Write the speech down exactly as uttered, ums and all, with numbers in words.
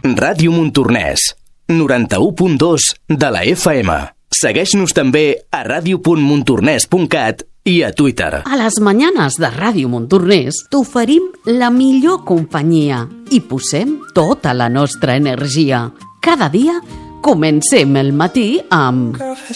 Ràdio Montornès, noranta-u punt dos de la F M. Segueix-nos també a ràdio punt montornès punt cat i a Twitter. A les mañanes de Ràdio Montornès t'oferim la millor companyia i posem tota la nostra energia. Cada dia comencem el matí amb